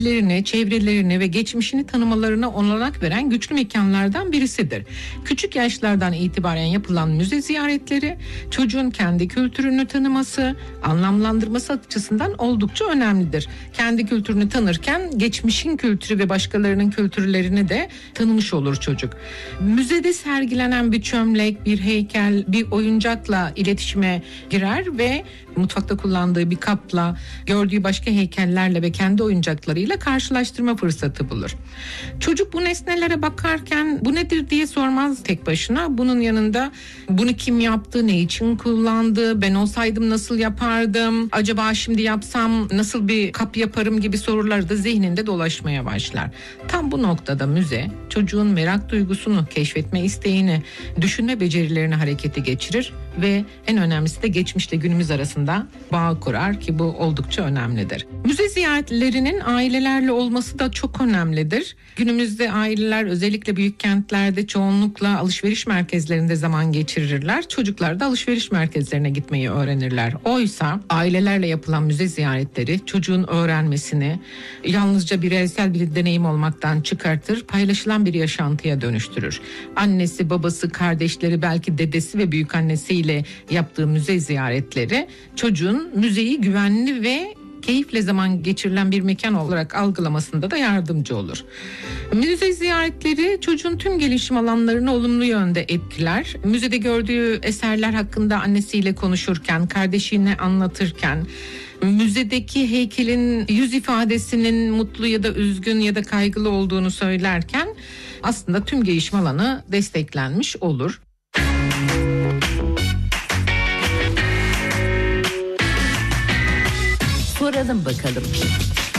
çevrelerini ve geçmişini tanımalarına olanak veren güçlü mekanlardan birisidir. Küçük yaşlardan itibaren yapılan müze ziyaretleri çocuğun kendi kültürünü tanıması, anlamlandırması açısından oldukça önemlidir. Kendi kültürünü tanırken geçmişin kültürü ve başkalarının kültürlerini de tanımış olur çocuk. Müzede sergilenen bir çömlek, bir heykel, bir oyuncakla iletişime girer ve mutfakta kullandığı bir kapla, gördüğü başka heykellerle ve kendi oyuncaklarıyla karşılaştırma fırsatı bulur. Çocuk bu nesnelere bakarken bu nedir diye sormaz tek başına. Bunun yanında bunu kim yaptı, ne için kullandı, ben olsaydım nasıl yapardım, acaba şimdi yapsam nasıl bir kap yaparım gibi sorular da zihninde dolaşmaya başlar. Tam bu noktada müze çocuğun merak duygusunu, keşfetme isteğini, düşünme becerilerini harekete geçirir ve en önemlisi de geçmişle günümüz arasında bağ kurar ki bu oldukça önemlidir. Müze ziyaretlerinin ailelerle olması da çok önemlidir. Günümüzde aileler özellikle büyük kentlerde çoğunlukla alışveriş merkezlerinde zaman geçirirler. Çocuklar da alışveriş merkezlerine gitmeyi öğrenirler. Oysa ailelerle yapılan müze ziyaretleri çocuğun öğrenmesini yalnızca bireysel bir deneyim olmaktan çıkartır, paylaşılan bir yaşantıya dönüştürür. Annesi, babası, kardeşleri, belki dedesi ve büyükannesiyle yaptığı müze ziyaretleri çocuğun müzeyi güvenli ve keyifle zaman geçirilen bir mekan olarak algılamasında da yardımcı olur. Müze ziyaretleri çocuğun tüm gelişim alanlarını olumlu yönde etkiler. Müzede gördüğü eserler hakkında annesiyle konuşurken, kardeşine anlatırken, müzedeki heykelin yüz ifadesinin mutlu ya da üzgün ya da kaygılı olduğunu söylerken aslında tüm gelişim alanı desteklenmiş olur. Soralım bakalım.